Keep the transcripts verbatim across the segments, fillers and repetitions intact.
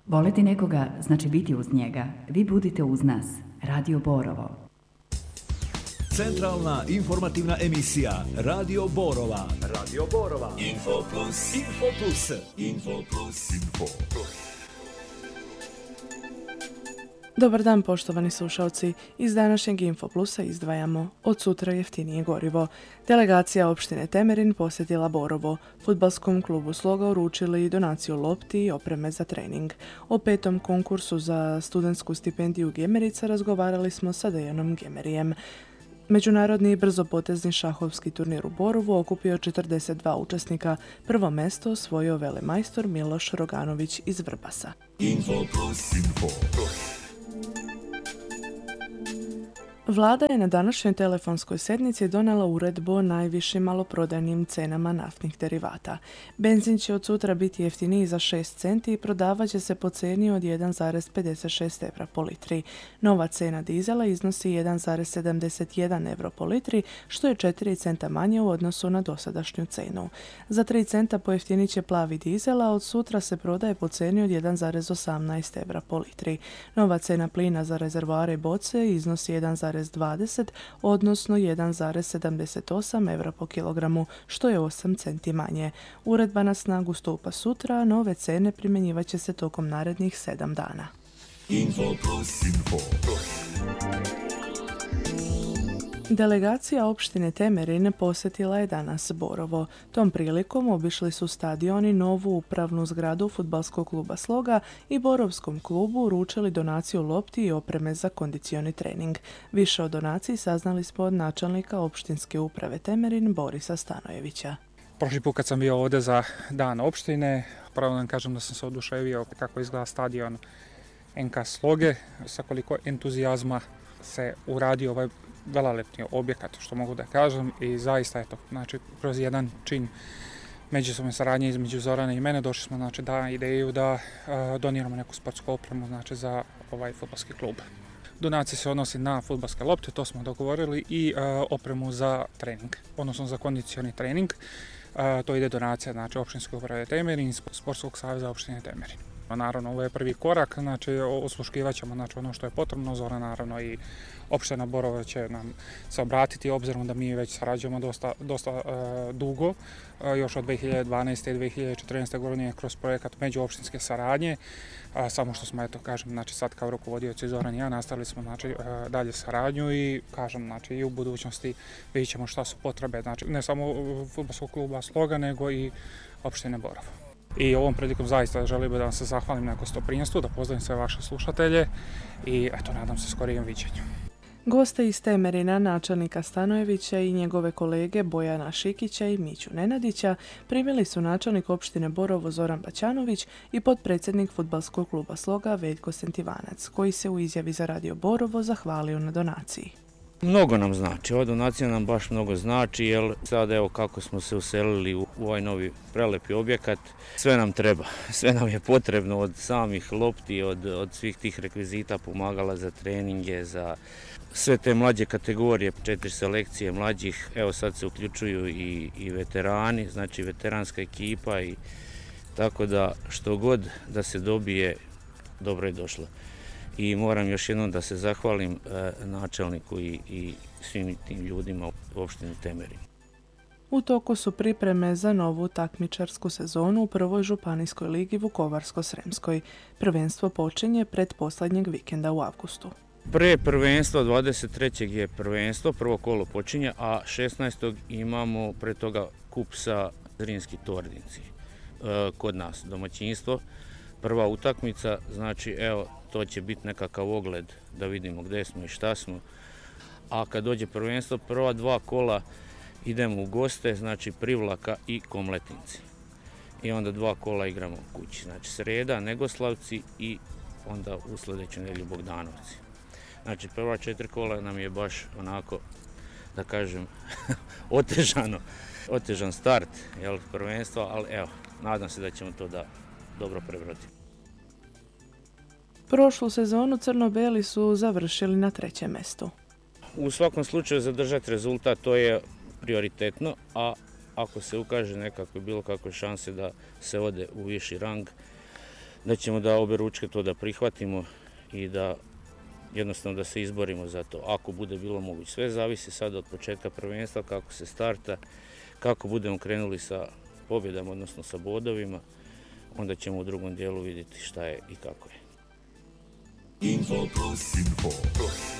Voleti nekoga znači biti uz njega. Vi budite uz nas. Radio Borovo. Centralna informativna emisija Radio Borova. Radio Borova. Info Plus. Info Plus. Info Plus. Info Plus. Dobar dan poštovani slušalci, iz današnjeg Info Plusa izdvajamo od sutra jeftinije gorivo. Delegacija opštine Temerin posjetila Borovo. Fudbalskom klubu Sloga uručili donaciju lopti i opreme za trening. O petom konkursu za studentsku stipendiju Gemerica razgovarali smo sa Dejanom Gemerijem. Međunarodni brzopotezni šahovski turnir u Borovu okupio četrdeset dva učesnika. Prvo mesto osvojio velemajstor Miloš Roganović iz Vrbasa. Info Plus. Info Plus. Vlada je na današnjoj telefonskoj sjednici donela uredbu o najvišim maloprodajnim cenama naftnih derivata. Benzin će od sutra biti jeftiniji za šest centi i prodavat će se po ceni od jedan zarez pedeset šest evra po litri. Nova cena dizela iznosi jedan zarez sedamdeset jedan evro po litri, što je četiri centa manje u odnosu na dosadašnju cenu. Za tri centa pojeftinit će plavi dizel, a od sutra se prodaje po ceni od jedan zarez osamnaest evra po litri. Nova cena plina za rezervoare i boce iznosi jedan zarez dvadeset, odnosno jedan zarez sedamdeset osam evra po kilogramu, što je osam centi manje. Uredba na snagu stupa sutra, a nove cene primjenjivat će se tokom narednih sedam dana. Info Plus. Info Plus. Delegacija opštine Temerin posjetila je danas Borovo. Tom prilikom obišli su stadion i novu upravnu zgradu Fudbalskog kluba Sloga i Borovskom klubu uručili donaciju lopti i opreme za kondicioni trening. Više o donaciji saznali smo od načelnika opštinske uprave Temerin Borisa Stanojevića. Prošli put kad sam bio ovdje za dan opštine, pravo da kažem da sam se oduševio kako izgleda stadion en ka Sloge, sa koliko entuzijazma se uradio ovaj velelepni objekat, što mogu da kažem, i zaista je to, znači, kroz jedan čin međusobne saradnje između Zorana i mene došli smo, znači, da ideju da uh, doniramo neku sportsku opremu, znači, za ovaj fudbalski klub. Donacija se odnosi na fudbalske lopte, to smo dogovorili, i uh, opremu za trening, odnosno za kondicioni trening. Uh, to ide donacija, znači, opštinske uprave Temerin i Sportskog saveza opštine Temerin. Naravno, ovo je prvi korak, znači osluškivat ćemo, znači, ono što je potrebno. Zora, naravno, i opština Borovo će nam se obratiti, obzirom da mi već sarađujemo dosta, dosta uh, dugo, uh, još od dve hiljade dvanaeste i dve hiljade četrnaeste godine kroz projekat međuopštinske saradnje. Uh, samo što smo, eto, kažem, znači, sad kao rukovodioci Zoran i ja nastavili smo, znači, uh, dalje saradnju i, kažem, znači, i u budućnosti vidjet ćemo šta su potrebe, znači, ne samo fudbalskog kluba Sloga, nego i opštine Borovo. I ovom prilikom zaista želim da vam se zahvalim na gostoprimstvu, da pozdravim sve vaše slušatelje i eto, nadam se skorijem viđenju. Goste iz Temerina, načelnika Stanojevića i njegove kolege Bojana Šikića i Miću Nenadića primili su načelnik opštine Borovo Zoran Baćanović i potpredsjednik Fudbalskog kluba Sloga Veljko Sentivanac, koji se u izjavi za Radio Borovo zahvalio na donaciji. Mnogo nam znači, ova donacija nam baš mnogo znači, jer sad evo kako smo se uselili u ovaj novi prelepi objekat, sve nam treba, sve nam je potrebno od samih lopti, od, od svih tih rekvizita, pomagala za treninge, za sve te mlađe kategorije, četiri selekcije mlađih, evo sad se uključuju i, i veterani, znači veteranska ekipa, i tako da što god da se dobije, dobro je došlo. I moram još jednom da se zahvalim e, načelniku i, i svim tim ljudima u opštini Temerin. U toku su pripreme za novu takmičarsku sezonu u prvoj županijskoj ligi Vukovarsko-sremskoj. Prvenstvo počinje pred posljednjeg vikenda u avgustu. Pre prvenstva dvadeset trećeg je prvenstvo, prvo kolo počinje, a šesnaestog imamo pre toga kup sa Zrinski Tordinci. E, kod nas domaćinstvo, prva utakmica, znači evo, to će biti nekakav ogled da vidimo gdje smo i šta smo. A kad dođe prvenstvo, prva dva kola idemo u goste, znači Privlaka i Komletinci. I onda dva kola igramo u kući, znači sreda, Negoslavci i onda u sljedeću nedjelju Bogdanovci. Znači prva četiri kola nam je baš onako, da kažem, otežano, otežan start, jel, prvenstva, ali evo, nadam se da ćemo to da dobro prebroditi. Prošlu sezonu crno-beli su završili na trećem mjestu. U svakom slučaju zadržati rezultat, to je prioritetno, a ako se ukaže nekako bilo kakve šanse da se ode u viši rang, da ćemo da obe ručke to da prihvatimo i da jednostavno da se izborimo za to. Ako bude bilo moguće. Sve zavisi sada od početka prvenstva, kako se starta, kako budemo krenuli sa pobjedama, odnosno sa bodovima, onda ćemo u drugom dijelu vidjeti šta je i kako je. Info plus. Info plus.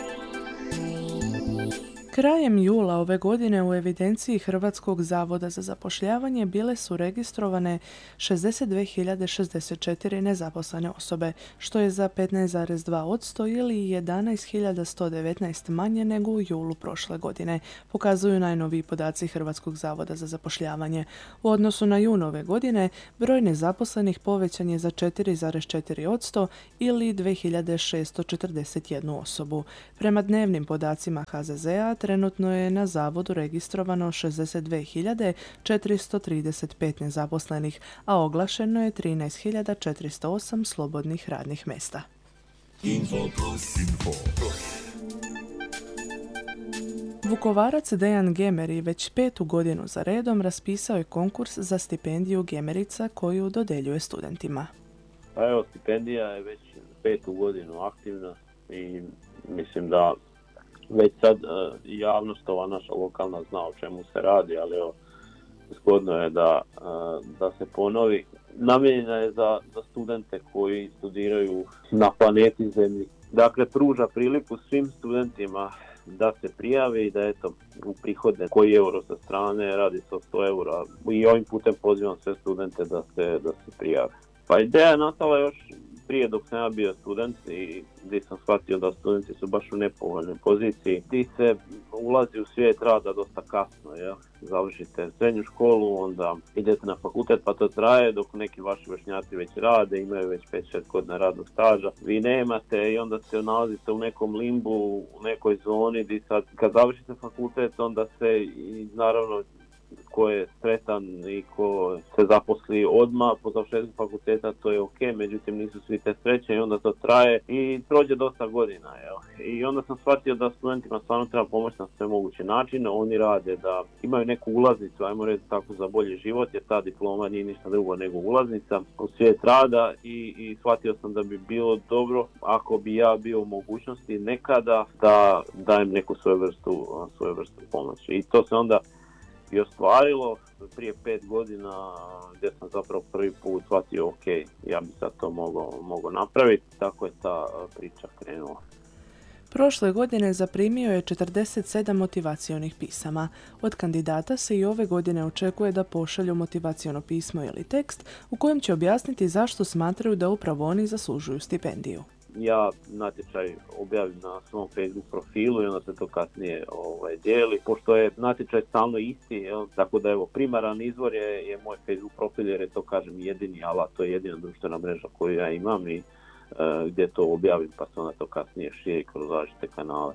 Krajem jula ove godine u evidenciji Hrvatskog zavoda za zapošljavanje bile su registrovane šezdeset dvije hiljade šezdeset četiri nezaposlene osobe, što je za petnaest zarez dva posto ili jedanaest hiljada sto devetnaest manje nego u julu prošle godine, pokazuju najnoviji podaci Hrvatskog zavoda za zapošljavanje. U odnosu na jun ove godine, broj nezaposlenih povećan je za četiri zarez četiri posto ili dvije hiljade šesto četrdeset jednu osobu. Prema dnevnim podacima H Z Z-a, trenutno je na zavodu registrovano šezdeset dvije hiljade četiristo trideset pet nezaposlenih, a oglašeno je trinaest hiljada četiristo osam slobodnih radnih mjesta. Info plus. Info plus. Vukovarac Dejan Gemeri već petu godinu za redom raspisao je konkurs za stipendiju Gemerica koju dodeljuje studentima. Pa evo, stipendija je već petu godinu aktivna i mislim da već sad uh, javnost, ova naša lokalna, zna o čemu se radi, ali evo, zgodno je da, uh, da se ponovi. Namijenjena je za, za studente koji studiraju na planeti Zemlji. Dakle, pruža priliku svim studentima da se prijave i da eto, uprihode koji euro sa strane, radi se o sto eura. I ovim putem pozivam sve studente da se, da se prijave. Pa ideja je nastala još prije dok sam ja bio student i gdje sam shvatio da studenti su baš u nepovoljnoj poziciji. Gdje se ulazi u svijet rada dosta kasno, ja? Završite srednju školu, onda idete na fakultet pa to traje dok neki vaši vršnjaci već rade, imaju već pet šest godina radnog staža. Vi nemate i onda se nalazite u nekom limbu, u nekoj zoni gdje sad kad završite fakultet onda se i naravno ko je sretan i ko se zaposli odmah po završetku fakulteta, to je ok, međutim nisu svi te sreće i onda to traje i prođe dosta godina. Jel? I onda sam shvatio da studentima stvarno treba pomoći na sve moguće načine. Oni rade da imaju neku ulaznicu, ajmo reći tako, za bolji život, jer ta diploma nije ništa drugo nego ulaznica u svijet rada i, i shvatio sam da bi bilo dobro ako bi ja bio u mogućnosti nekada da dajem neku svoju vrstu, svoju vrstu pomoći. I to se onda i ostvarilo prije pet godina gdje sam zapravo prvi put shvatio ok, ja bi sad to mogao, mogao napraviti, tako je ta priča krenula. Prošle godine zaprimio je četrdeset sedam motivacionih pisama. Od kandidata se i ove godine očekuje da pošalju motivaciono pismo ili tekst u kojem će objasniti zašto smatraju da upravo oni zaslužuju stipendiju. Ja natječaj objavim na svom Facebook profilu i onda se to kasnije ovaj, dijeli. Pošto je natječaj stalno isti, jel? Tako da evo, primaran izvor je, je moj Facebook profil jer je to, kažem, jedini alat, to je jedina društvena mreža koju ja imam i uh, gdje to objavim pa se onda to kasnije širi kroz različite kanale.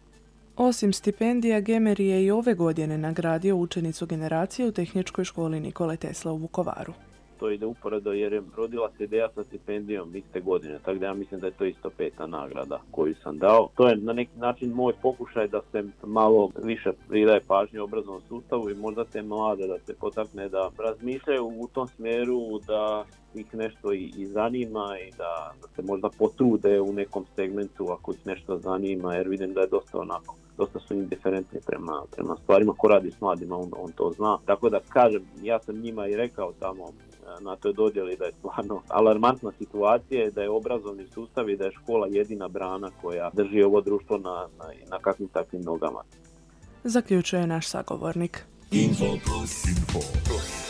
Osim stipendija, Gemeri je i ove godine nagradio učenicu generacije u Tehničkoj školi Nikole Tesla u Vukovaru. To ide uporedo jer je rodila se ideja sa stipendijom iste godine, tako da ja mislim da je to isto peta nagrada koju sam dao. To je na neki način moj pokušaj da se malo više pridaje pažnje obrazovnom sustavu i možda te mlade da se potakne da razmišljaju u tom smjeru, da ih nešto i, i zanima i da, da se možda potrude u nekom segmentu ako ih nešto zanima, jer vidim da je dosta onako. Dosta su indiferentni prema, prema stvarima. Ko radi s mladima, on, on to zna. Tako da kažem, ja sam njima i rekao tamo na toj dodjeli da je stvarno alarmantna situacija, da je obrazovni sustav i da je škola jedina brana koja drži ovo društvo na, na, na kakvim takvim nogama. Zaključuje naš sagovornik. Info plus. Info plus.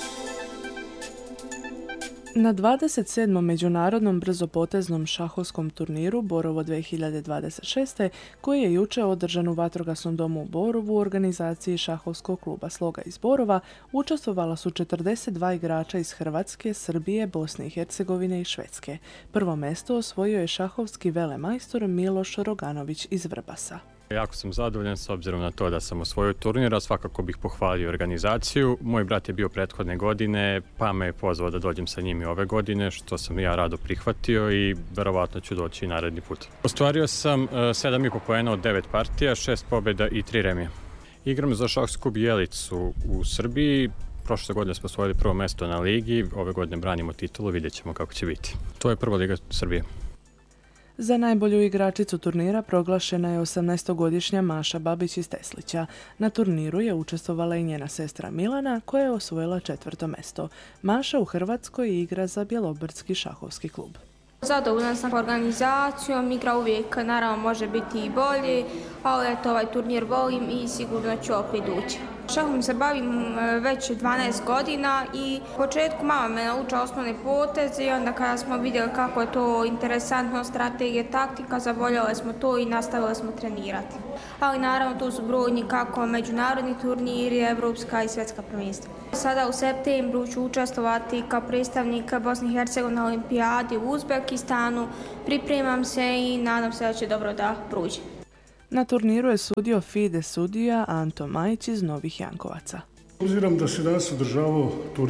Na dvadeset sedmom međunarodnom brzopoteznom šahovskom turniru Borovo dvije hiljade dvadeset šest. koji je jučer održan u Vatrogasnom domu u Borovu u organizaciji šahovskog kluba Sloga iz Borova, učestvovala su četrdeset dva igrača iz Hrvatske, Srbije, Bosne i Hercegovine i Švedske. Prvo mjesto osvojio je šahovski velemajstor Miloš Roganović iz Vrbasa. Jako sam zadovoljan s obzirom na to da sam osvojio turnir, a svakako bih pohvalio organizaciju. Moj brat je bio prethodne godine, pa me je pozvao da dođem sa njim i ove godine, što sam ja rado prihvatio i verovatno ću doći i naredni put. Ostvario sam sedam i po poena od devet partija, šest pobjeda i tri remija. Igram za šahski klub Jelicu u Srbiji. prošle godine smo osvojili prvo mjesto na ligi, ove godine branimo titulu, vidjet ćemo kako će biti. To je prva liga Srbije. Za najbolju igračicu turnira proglašena je osamnaestogodišnja Maša Babić iz Teslića. Na turniru je učestvovala i njena sestra Milana, koja je osvojila četvrto mjesto. Maša u Hrvatskoj igra za Bjelobrdski šahovski klub. Zadovoljna sam organizacijom, igra uvijek naravno može biti i bolje, ali eto ovaj turnir volim i sigurno ću opet ući. Šahom se bavim već dvanaest godina i u početku mama me naučila osnovne poteze i onda kada smo vidjeli kako je to interesantno, strategija, taktika, zavoljeli smo to i nastavili smo trenirati. Ali naravno tu su brojni kako međunarodni turniri, evropska i svjetska prvenstva. Sada u septembru ću učestvovati kao predstavnik Bosne i Hercegovine na olimpijadi u Uzbekistanu. Pripremam se i nadam se da će dobro da prođe. Na turniru je sudio FIDE sudija Anto Majić iz Novih Jankovaca. Obzirom da se danas održavao turnir